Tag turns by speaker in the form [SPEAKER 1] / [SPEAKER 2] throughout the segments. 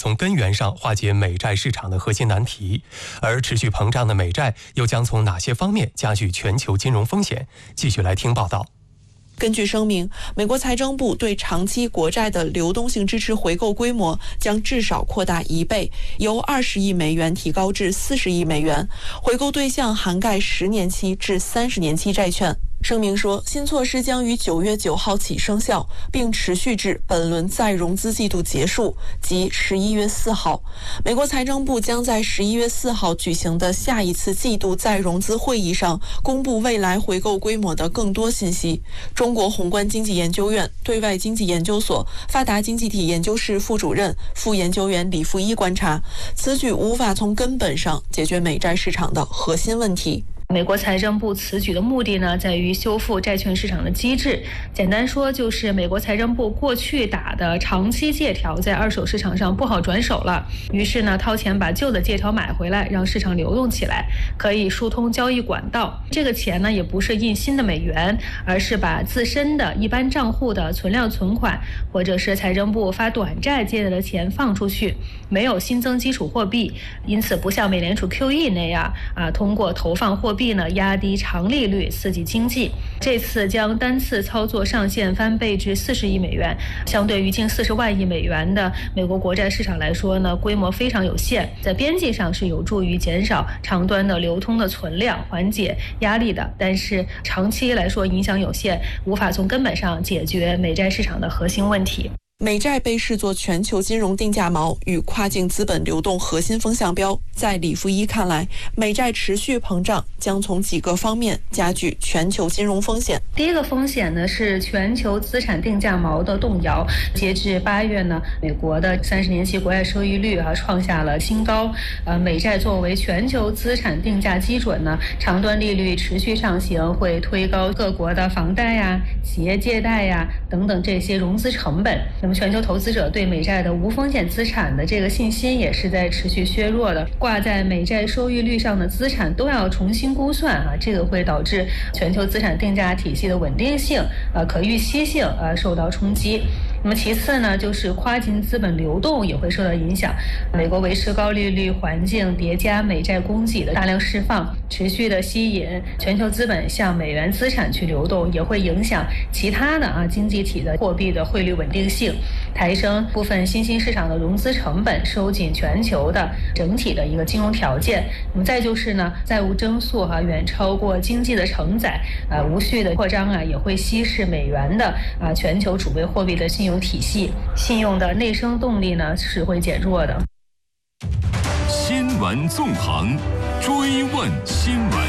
[SPEAKER 1] 从根源上化解美债市场的核心难题。而持续膨胀的美债又将从哪些方面加剧全球金融风险？继续来听报道。
[SPEAKER 2] 根据声明，美国财政部对长期国债的流动性支持回购规模将至少扩大1倍，由20亿美元提高至40亿美元，回购对象涵盖10年期至30年期债券。声明说，新措施将于9月9号起生效，并持续至本轮再融资季度结束，即11月4号。美国财政部将在11月4号举行的下一次季度再融资会议上公布未来回购规模的更多信息。中国宏观经济研究院对外经济研究所发达经济体研究室副主任、副研究员李富一观察，此举无法从根本上解决美债市场的核心问题。
[SPEAKER 3] 美国财政部此举的目的呢，在于修复债券市场的机制。简单说，就是美国财政部过去打的长期借条在二手市场上不好转手了，于是呢，掏钱把旧的借条买回来，让市场流动起来，可以疏通交易管道。这个钱呢，也不是印新的美元，而是把自身的一般账户的存量存款，或者是财政部发短债借来的钱放出去，没有新增基础货币，因此不像美联储 QE 那样通过投放货币呢压低长利率刺激经济。这次将单次操作上限翻倍至40亿美元，相对于近40万亿美元的美国国债市场来说呢，规模非常有限，在边际上是有助于减少长端的流通的存量，缓解压力的，但是长期来说影响有限，无法从根本上解决美债市场的核心问题。
[SPEAKER 2] 美债被视作全球金融定价锚与跨境资本流动核心风向标。在李富一看来，美债持续膨胀将从几个方面加剧全球金融风险。
[SPEAKER 3] 第一个风险呢是全球资产定价锚的动摇。截至8月呢，美国的30年期国债收益率创下了新高。美债作为全球资产定价基准呢，长端利率持续上行，会推高各国的房贷呀、企业借贷呀等等这些融资成本。那么全球投资者对美债的无风险资产的这个信心也是在持续削弱的，挂在美债收益率上的资产都要重新估算这个会导致全球资产定价体系的稳定性、可预期性受到冲击。那么其次呢，就是跨境资本流动也会受到影响。美国维持高利率环境叠加美债供给的大量释放，持续的吸引全球资本向美元资产去流动，也会影响其他的经济体的货币的汇率稳定性，抬升部分新兴市场的融资成本，收紧全球的整体的一个金融条件。那么再就是呢，债务增速远超过经济的承载，无序的扩张也会稀释美元的全球储备货币的信用体系，信用的内生动力呢是会减弱的。
[SPEAKER 4] 新闻纵横，追问新闻。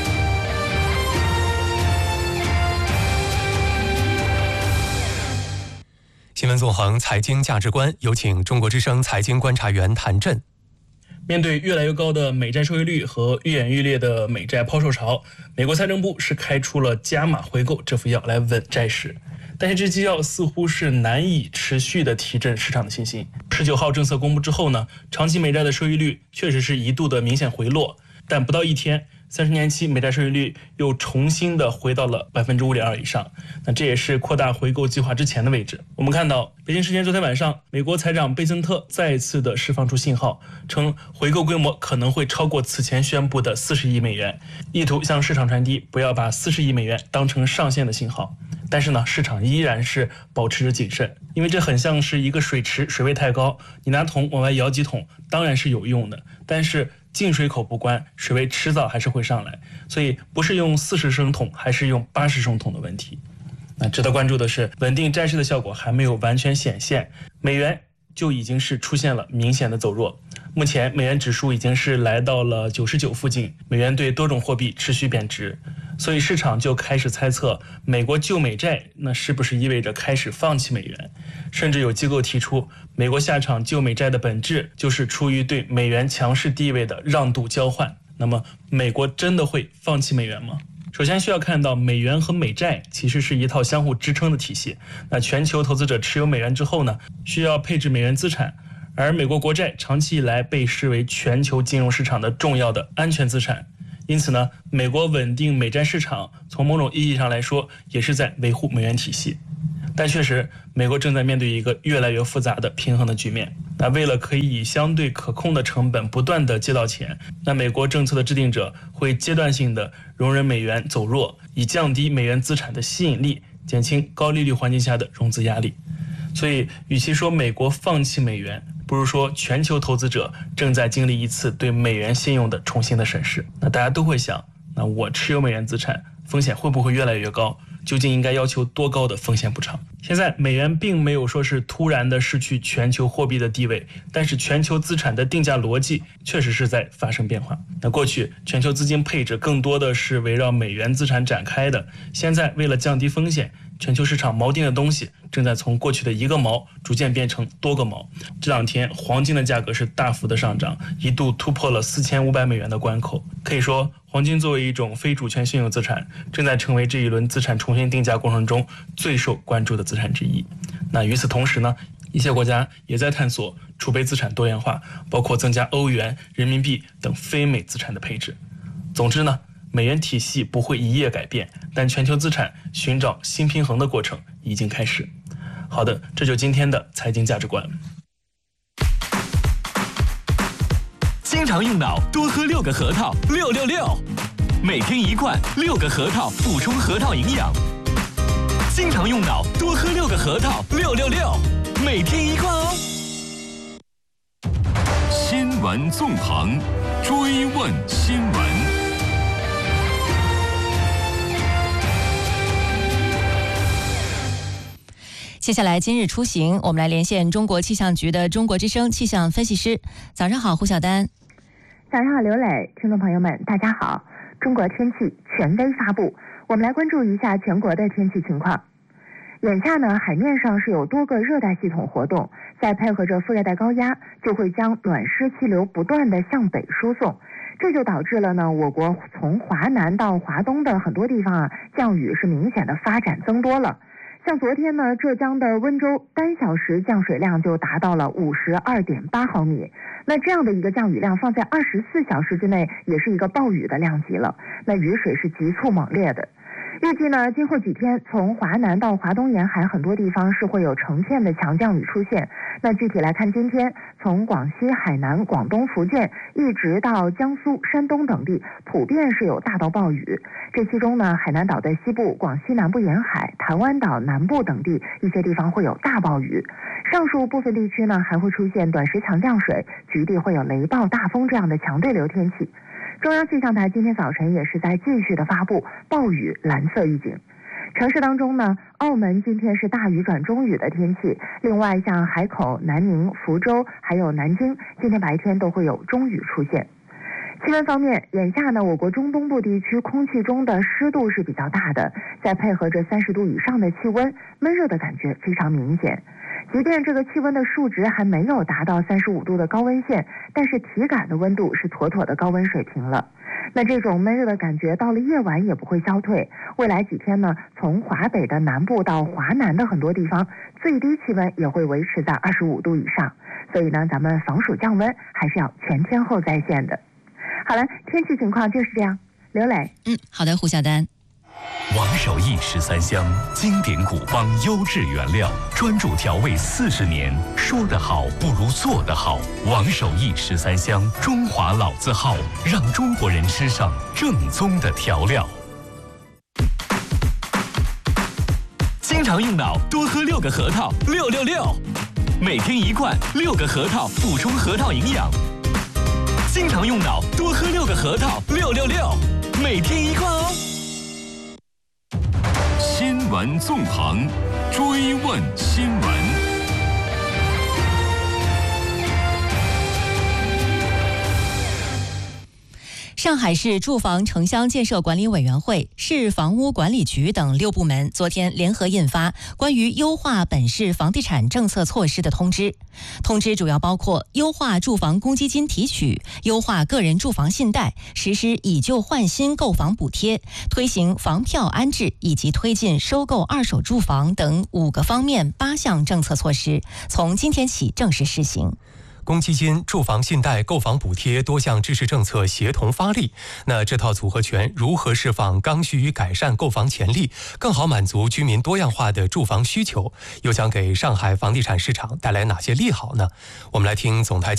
[SPEAKER 1] 新闻纵横，财经价值观，有请中国之声财经观察员谭震。
[SPEAKER 5] 面对越来越高的美债收益率和愈演愈烈的美债抛售潮，美国财政部是开出了加码回购这副药来稳债市。但是这剂药似乎是难以持续的提振市场的信心。19号政策公布之后呢，长期美债的收益率确实是一度的明显回落，但不到一天，30年期美债收益率又重新的回到了5.2%以上。那这也是扩大回购计划之前的位置。我们看到，北京时间昨天晚上，美国财长贝森特再次的释放出信号，称回购规模可能会超过此前宣布的40亿美元，意图向市场传递不要把40亿美元当成上限的信号。但是呢，市场依然是保持着谨慎，因为这很像是一个水池，水位太高，你拿桶往外舀几桶当然是有用的，但是进水口不关，水位迟早还是会上来，所以不是用40升桶还是用80升桶的问题。那值得关注的是，稳定债市的效果还没有完全显现，美元就已经是出现了明显的走弱。目前美元指数已经是来到了99附近，美元对多种货币持续贬值，所以市场就开始猜测美国救美债那是不是意味着开始放弃美元，甚至有机构提出美国下场救美债的本质就是出于对美元强势地位的让渡交换。那么美国真的会放弃美元吗？首先需要看到，美元和美债其实是一套相互支撑的体系。那全球投资者持有美元之后呢，需要配置美元资产，而美国国债长期以来被视为全球金融市场的重要的安全资产。因此呢，美国稳定美债市场从某种意义上来说也是在维护美元体系。 但确实，美国正在面对一个越来越复杂的平衡的局面。那为了可以以相对可控的成本不断地借到钱，那美国政策的制定者会阶段性的容忍美元走弱，以降低美元资产的吸引力，减轻高利率环境下的融资压力。所以，与其说美国放弃美元，不如说全球投资者正在经历一次对美元信用的重新的审视。那大家都会想，那我持有美元资产，风险会不会越来越高？究竟应该要求多高的风险补偿？现在美元并没有说是突然的失去全球货币的地位，但是全球资产的定价逻辑确实是在发生变化。那过去全球资金配置更多的是围绕美元资产展开的，现在为了降低风险，全球市场锚定的东西正在从过去的1个锚逐渐变成多个锚。这2天黄金的价格是大幅的上涨，一度突破了4500美元的关口。可以说，黄金作为一种非主权信用资产，正在成为这一轮资产重新定价过程中最受关注的资产之一。那与此同时呢，一些国家也在探索储备资产多元化，包括增加欧元、人民币等非美资产的配置。总之呢，美元体系不会一夜改变，但全球资产寻找新平衡的过程已经开始。好的，这就今天的财经价值观。
[SPEAKER 4] 经常用脑，多喝6个核桃，666，每天1罐，6个核桃补充核桃营养。经常用脑，多喝6个核桃，666，每天1罐哦。新闻纵横，追问新闻。
[SPEAKER 6] 接下来今日出行，我们来连线中国气象局的中国之声气象分析师。早上好，胡晓丹。
[SPEAKER 7] 早上好，刘磊，听众朋友们，大家好。中国天气权威发布，我们来关注一下全国的天气情况。眼下呢，海面上是有多个热带系统活动，再配合着副热带高压，就会将暖湿气流不断的向北输送，这就导致了呢，我国从华南到华东的很多地方降雨是明显的发展增多了。像昨天呢，浙江的温州单小时降水量就达到了52.8毫米，那这样的一个降雨量放在24小时之内也是一个暴雨的量级了，那雨水是急促猛烈的。预计呢，今后几天从华南到华东沿海很多地方是会有成片的强降雨出现。那具体来看，今天从广西、海南、广东、福建一直到江苏、山东等地，普遍是有大到暴雨。这其中呢，海南岛的西部、广西南部沿海、台湾岛南部等地一些地方会有大暴雨。上述部分地区呢，还会出现短时强降水，局地会有雷暴、大风这样的强对流天气。中央气象台今天早晨也是在继续的发布暴雨蓝色预警。城市当中呢，澳门今天是大雨转中雨的天气，另外像海口、南宁、福州还有南京，今天白天都会有中雨出现。气温方面，眼下呢，我国中东部地区空气中的湿度是比较大的，再配合着30度以上的气温，闷热的感觉非常明显。即便这个气温的数值还没有达到35度的高温线，但是体感的温度是妥妥的高温水平了。那这种闷热的感觉到了夜晚也不会消退，未来几天呢，从华北的南部到华南的很多地方，最低气温也会维持在25度以上。所以呢，咱们防暑降温还是要全天候在线的。好了，天气情况就是这样。刘磊，
[SPEAKER 6] 好的，胡晓丹。
[SPEAKER 4] 王守义13香，经典古方优质原料，专注调味40年，说得好不如做得好。王守义13香，中华老字号，让中国人吃上正宗的调料。经常用脑，多喝6个核桃，666，每天1罐，6个核桃补充核桃营养。经常用脑，多喝6个核桃，666，每天1罐哦。新闻纵横，追问新闻。
[SPEAKER 6] 上海市住房城乡建设管理委员会、市房屋管理局等6部门昨天联合印发关于优化本市房地产政策措施的通知。通知主要包括优化住房公积金提取、优化个人住房信贷、实施以旧换新购房补贴、推行房票安置以及推进收购二手住房等5个方面8项政策措施，从今天起正式施行。
[SPEAKER 1] 公积金、住房信贷、购房补贴多项支持政策协同发力，那这套组合拳如何释放刚需与改善购房潜力，更好满足居民多样化的住房需求，又将给上海房地产市场带来哪些利好呢？我们来听总台记者